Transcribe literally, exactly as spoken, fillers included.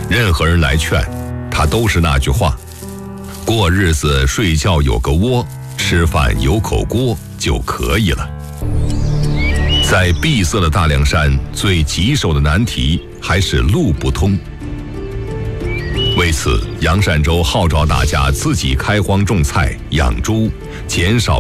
任何人来劝，他都是那句话：过日子睡觉有个窝，吃饭有口锅就可以了。在闭塞的大凉山，最棘手的难题还是路不通。为此，杨善洲号召大家自己开荒种菜、养猪，减少